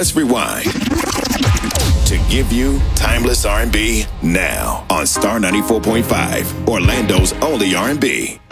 Let's rewind to give you timeless R&B now on Star 94.5, Orlando's only R&B.